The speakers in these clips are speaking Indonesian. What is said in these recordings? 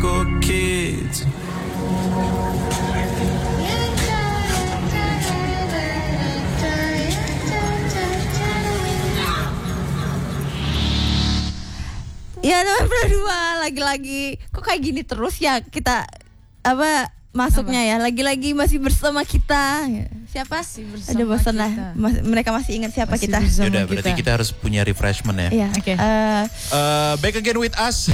typical kids. Ya teman berdua lagi-lagi kok kayak gini terus ya kita masuknya ya lagi-lagi masih bersama kita. Siapa? Ada bosan lah. Mereka masih ingat siapa masih kita. Yaudah berarti kita harus punya refreshment ya. Iya. Oke. Back again with us.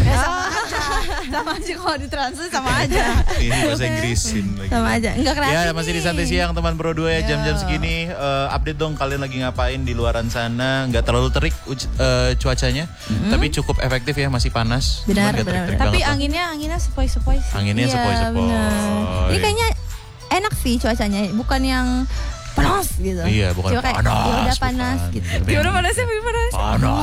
Sama aja kalau ditranslate sama aja. Ini bahasa Inggrisin lagi. Sama aja. Enggak kreatif. Ya masih di Santai Siang teman Pro 2 ya jam-jam segini. Update dong kalian lagi ngapain di luaran sana. Nggak terlalu terik cuacanya. Tapi cukup efektif ya masih panas. Benar, Cuman nggak benar, terik-terik Tapi banget. anginnya sepoi-sepoi sih. Anginnya Iya, sepoi-sepoi. benar. Ini kayaknya enak sih cuacanya, bukan yang panas gitu. Iya, bukan Cuma kayak, panas, ya udah panas bukan. gitu. Tapi Gimana yang- panasnya? Panas.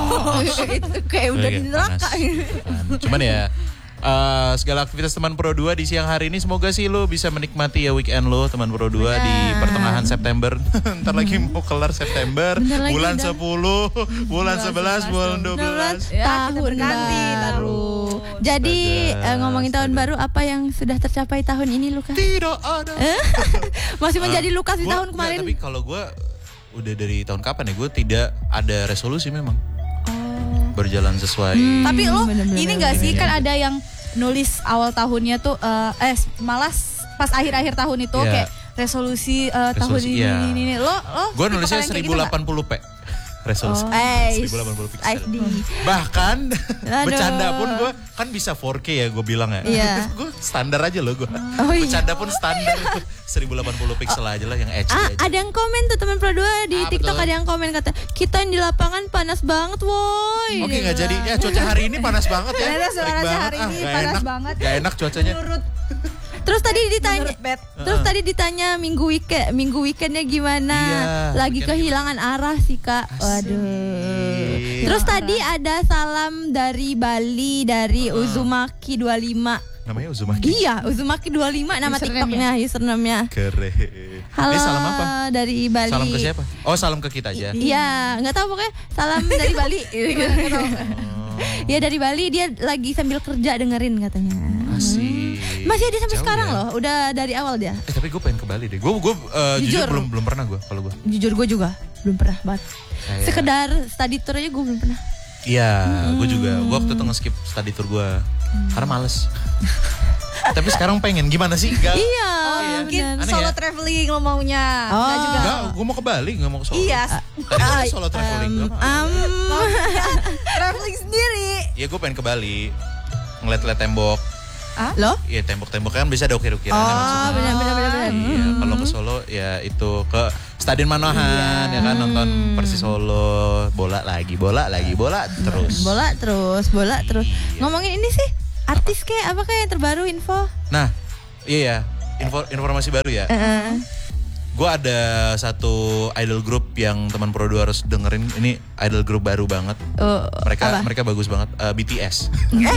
Itu kayak udah di neraka. Cuman ya segala aktivitas teman Pro 2 di siang hari ini semoga sih lo bisa menikmati ya weekend lo teman Pro 2 di pertengahan September. Ntar lagi mau kelar September, Bentar lagi bulan udah. 10, bulan 11, bulan 12. Ya, kita Tahun berganti baru. Jadi ngomongin tahun baru, apa yang sudah tercapai tahun ini Lukas? Tidak ada. Masih menjadi Lukas di Gua- tahun enggak, kemarin. tapi kalau gue udah dari tahun kapan ya gue tidak ada resolusi memang. Berjalan sesuai. Tapi lo bener-bener. ini gak sih Ini kan aja. ada yang nulis awal tahunnya tuh malah pas akhir-akhir tahun itu Iya. kayak resolusi tahun Resolusi, ini, iya. ini. Lo Gue tipe nulisnya kalian kayak gitu nggak? 1080p resolusi. 1080 pixel. SD. Bahkan Aduh. bercanda pun gue kan bisa 4K ya gue bilang ya. Iya. Gue standar aja loh gue. Oh, iya. Bercanda pun standar 1080 pixel aja lah yang HD aja. Ada yang komen tuh teman Pro 2 di TikTok, betul. ada yang komen kata kita yang di lapangan panas banget woi. Oke Dia nggak jadi bilang. ya cuaca hari ini panas banget ya. Ternyata Terik cuaca banget. hari ini nggak panas enak. banget. Gak enak cuacanya. Terus tadi ditanya, Menurut Bet. terus tadi ditanya minggu weekendnya gimana? Iya, Lagi weekend kehilangan arah sih Kak. Waduh. Terus tadi ada salam dari Bali dari Uzumaki 25. Namanya Uzumaki. Iya, Uzumaki 25 nama Username-nya. username-nya. Keren. Halo Salam apa? dari Bali. Salam ke siapa? Oh salam ke kita aja. Iya, nggak tahu pokoknya salam dari Bali. Ya dari Bali, dia lagi sambil kerja dengerin katanya. Masih ada sampai Jauh sekarang ya. loh, udah dari awal dia. Tapi gue pengen ke Bali deh. Gue jujur Jujur. belum pernah gue kalau gue. Jujur gue juga belum pernah banget. Kayak- Sekedar study tour aja gue belum pernah. Iya, gue juga. Gue waktu itu nge-skip study tour gue karena males. Tapi sekarang pengen gimana sih? Gak, Iya, Mungkin Aneh solo ya? traveling lo maunya. Oh. Nggak juga. Enggak, gue mau ke Bali, gak mau ke Solo. Iya. Tadi kan solo traveling. Traveling sendiri. Iya, gue pengen ke Bali. Ngeliat-liat tembok. Loh? Iya, tembok-tembok kan bisa ada ukir-ukiran. Oh, benar. Iya, kalau ke Solo ya itu ke Stadion Manohan ya kan nonton Persis Solo, bola terus. Bola terus. Ngomongin ini sih, artis kayak apa kayak yang terbaru info? Nah, iya ya, informasi baru ya. Gue ada satu idol group yang teman Pro 2 harus dengerin. Ini idol group baru banget. Mereka bagus banget. BTS.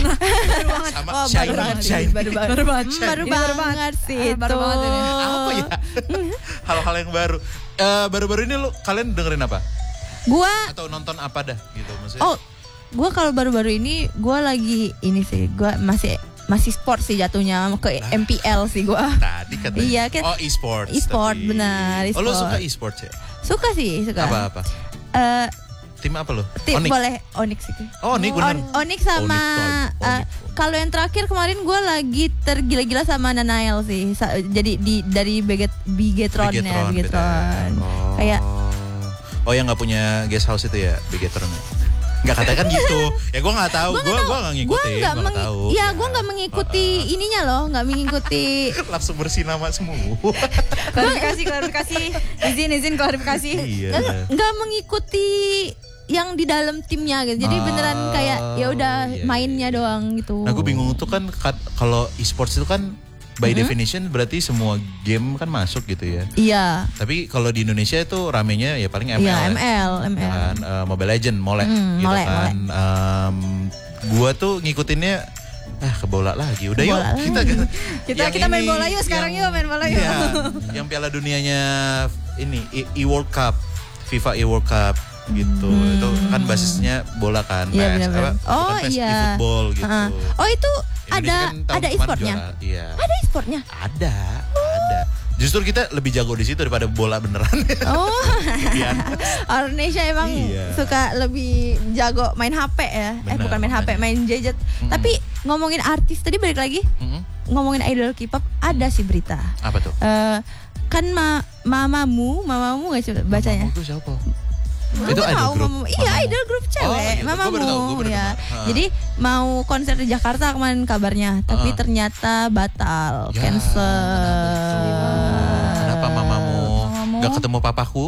Sama Shiny. Baru banget sih itu. Baru banget ini. Apa ya? Hal-hal yang baru. Baru-baru ini kalian dengerin apa? Gua Atau nonton apa dah gitu maksudnya? gua kalau baru-baru ini gua lagi ini sih, gua masih sport sih jatuhnya ke MPL sih gua. Tadi katanya. Iya, kan. E-sport. E-sport, benar, Oh, lo e-sport. suka e-sport ya? Suka sih, suka. Apa? Eh, Tim apa lo? tim Onyx. boleh Onyx sih. Oh, Onyx benar. Onyx sama Onyx. kalau yang terakhir kemarin gue lagi tergila-gila sama Nanael sih. Jadi dari Bigetron ya, Bigetron. Oh. Kayak Oh, yang nggak punya guest house itu ya, Bigetron ya? Nggak katakan gitu. Ya gue nggak tahu. Gue nggak ngikutin. Gua Gue nggak tahu. Iya, gue nggak mengikuti ininya loh, nggak mengikuti. Langsung bersih nama semua. Klarifikasi. Izin klarifikasi. Iya. Nggak mengikuti yang di dalam timnya gitu. Jadi beneran kayak ya udah iya, mainnya iya. doang gitu. Nah, gue bingung tuh kan kalau e-sports itu kan by definition berarti semua game kan masuk gitu ya. Iya. Tapi kalau di Indonesia itu ramenya ya paling ML. Iya, ya. ML. Kan, Mobile Legend, Mole gitu Mole, kan. Gua tuh ngikutinnya ke bola lagi. Udah Bola yuk Kita main bola yuk sekarang yuk main bola yuk. Iya, yang Piala Dunianya ini World Cup, FIFA World Cup. gitu. Itu kan basisnya bola kan, Iya, PES benar-benar. bukan PES e-football gitu. Oh itu Indonesia kan tahun ada kemarin e-sportnya? juara. Iya. Ada e-sportnya? Ada. Justru kita lebih jago di situ daripada bola beneran. Oh, Iya. orang Indonesia emang suka lebih jago main HP ya. Benar, Bukan main HP, main gadget. Tapi ngomongin artis tadi balik lagi, ngomongin idol K-pop ada sih berita. Apa tuh? Kan mamamu nggak sih bacanya? Mamamu itu siapa? Itu idol group. Iya, idol grup cewek, iya, mamamu. gua baru Ya. tahu. Jadi mau konser di Jakarta kemarin kabarnya, tapi ternyata batal, Ya, cancel. Kenapa mamamu gak ketemu papaku?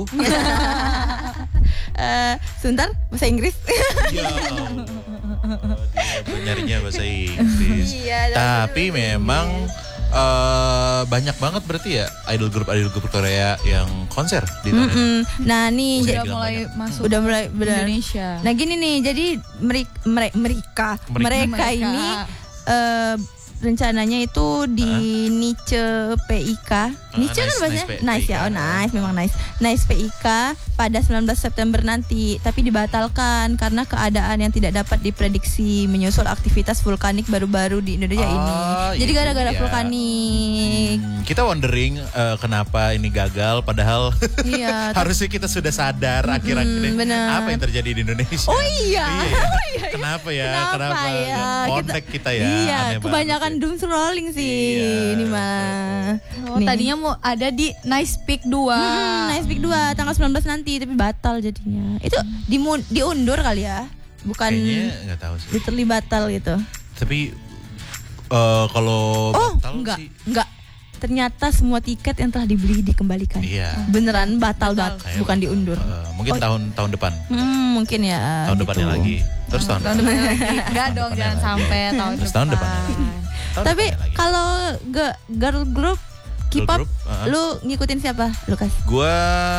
Sebentar, bahasa Inggris. Ya Allah, dia nyarinya bahasa Inggris. Iya, Tapi memang banyak banget berarti ya idol grup Korea yang konser di tahun ini. Nah nih Udah jadi bilang mulai banyak. masuk udah mulai benar. Indonesia. Nah gini nih, jadi mereka ini rencananya itu di Niche PIK. Niche kan Nice, bahasanya? Nice Nice ya, oh nice, memang nice. Nice PIK pada 19 September nanti, tapi dibatalkan karena keadaan yang tidak dapat diprediksi menyusul aktivitas vulkanik baru-baru di Indonesia ini. Jadi itu gara-gara dia. vulkanik. Kita wondering kenapa ini gagal padahal Iya. harusnya kita sudah sadar akhir-akhir ini benar. apa yang terjadi di Indonesia. Oh iya. Kenapa ya? Kenapa ya? Kontak kita ya. Iya, aneh kebanyakan banget ya. doom scrolling sih ini mah. Oh, tadinya mau ada di Nice Peak 2. Nice Peak 2 tanggal 19 nanti tapi batal jadinya. Itu diundur kali ya? Bukan Kayaknya nggak tahu sih. literally batal gitu. Tapi kalau batal sih. Enggak. Ternyata semua tiket yang telah dibeli dikembalikan. Iya. Beneran batal Kayak bukan diundur. mungkin tahun depan. Mungkin ya. Tahun gitu. depannya lagi. Terus tahun depan. Enggak dong, jangan sampai tahun Terus depan. tahun depannya lagi. Tahun Tapi depannya lagi. kalau girl group K-pop, group, lu ngikutin siapa, Lukas? Gua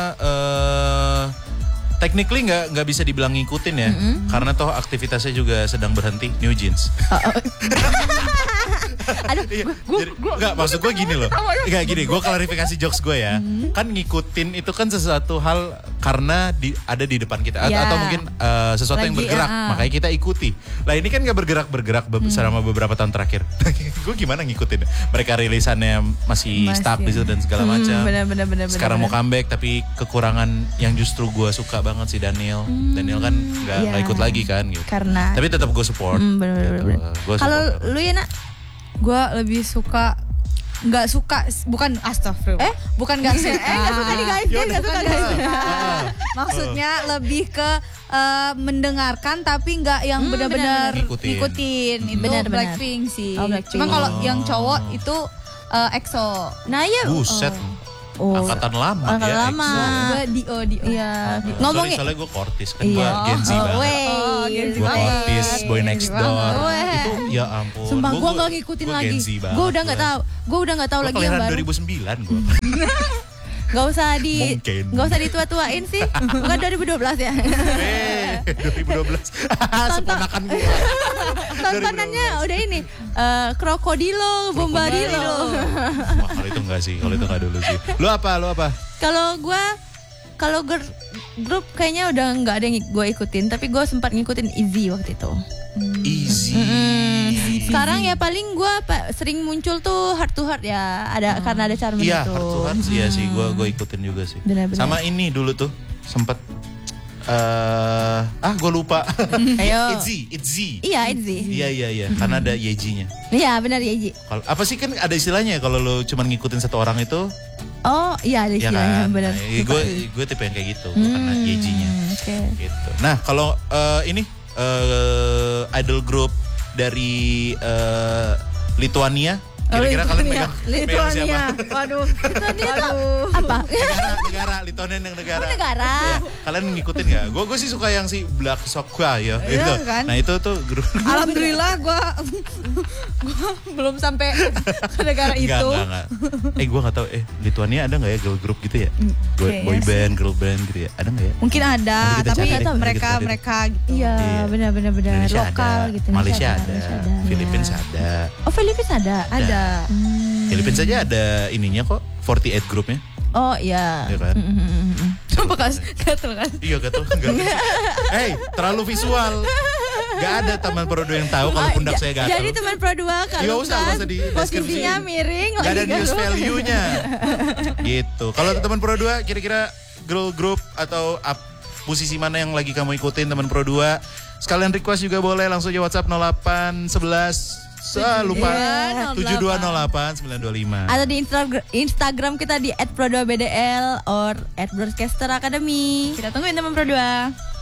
technically nggak bisa dibilang ngikutin ya, karena toh aktivitasnya juga sedang berhenti. New Jeans. Aduh, Nggak, maksud gue gini loh. Nggak gini, gue klarifikasi jokes gue ya. Kan ngikutin itu kan sesuatu hal karena ada di depan kita. Ya. Atau mungkin sesuatu yang Lagi, bergerak, makanya kita ikuti. Lah ini kan nggak bergerak selama beberapa tahun terakhir. Gue gimana ngikutin? Mereka rilisannya masih stuck di situ dan segala macam. bener. Sekarang mau comeback tapi kekurangan yang justru gue suka banget si Daniel. Daniel kan nggak ikut lagi kan gitu. Karena Tapi tetap gue support. bener. Gua Kalau support. lu ya, Nak? Gue lebih suka bukan astagfirullah. Bukan nggak suka. Nggak suka nih guys, nggak suka guys. Maksudnya lebih ke mendengarkan tapi nggak yang benar-benar Ngikutin. Itu Benar. Blackpink sih. Oh, Blackpink. Cuman kalau yang cowok itu EXO. Nah ya. Buset. Angkatan lama Angkatan ya. lama. EXO. Gue Dio. Iya. Ngomongin soalnya gue Kortis kan gue Gen Z banget. Gen Z Gue banget. Kortis, Boy Next Door. Weh. Itu ya ampun. Sumpah gue nggak ngikutin gua lagi. Gen Z banget, Gue udah nggak tahu. Gue udah nggak tahu Gue lagi yang kelahiran baru. 2009 gue. Gak usah Mungkin. Gak usah ditua-tuain sih. Bukan 2012 ya. 2012. Seponakan gue. Tontonannya udah ini Krokodilo, Bombadilo. Wah, kalau itu enggak sih. Kalau itu enggak dulu sih. Lu apa? Kalau grup kayaknya udah nggak ada yang gue ikutin, tapi gue sempat ngikutin Izzy waktu itu. Easy. Sekarang ya paling gue sering muncul tuh Heart to Heart ya, ada karena ada Charmin Iya, itu. Heart to Heart iya sih. Gue ikutin juga sih. Benar-benar. Sama ini dulu tuh sempet gue lupa. Ayo. Itzy. Iya, Izzy. Iya. Karena ada Yeji-nya. Iya, benar ya Izzy. Apa sih kan ada istilahnya kalau lu cuma ngikutin satu orang itu? Oh, iya ada Ya istilahnya kan? benar. Gue tipe yang kayak gitu, karena Yeji-nya. Oke. Gitu. Nah, kalau ini idol group dari Lituania, kira-kira kalian megang siapa? Waduh. Lituania tuh apa? Negara Lituania yang negara. Oh, negara. Kalian ngikutin nggak? Gue sih suka yang si Black Sokwa ya. Itu. kan? Nah itu tuh grup. Alhamdulillah gue belum sampai ke negara itu. Enggak. Gue nggak tahu. Lituania ada nggak ya girl group gitu ya? Boy band, girl band gitu ya? Ada nggak ya? Mungkin ada, Nanti kita tapi cari deh, mereka gitu. Iya, benar. Indonesia Lokal ada, gitu. Malaysia Indonesia ada, Filipina ada. Oh, Filipina ada. Ada. Filipina saja ada ininya kok, 48 grupnya. Oh iya. Ya kan? Gatel kan? Iya gatel. Hey, terlalu visual. Gak ada teman Pro 2 yang tahu kalau pundak saya gatel. Jadi teman Pro 2 kalau posisinya miring, gak ada news value-nya. Gitu. Kalau teman Pro 2 kira-kira girl group atau posisi mana yang lagi kamu ikutin teman Pro 2? Sekalian request juga boleh, langsung aja WhatsApp 0811 lupa 7208 925. Atau di Instagram kita di @pro2bdl or @broadcaster academy. Kita tungguin teman Pro 2.